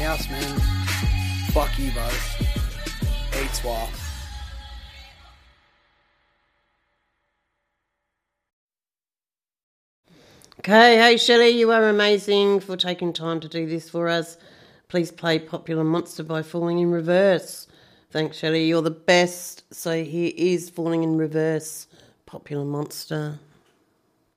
house, man. Fuck you both. Eat swap. Okay, hey Shelley, you are amazing for taking time to do this for us. Please play Popular Monster by Falling in Reverse. Thanks, Shelley, you're the best. So here is Falling in Reverse, Popular Monster.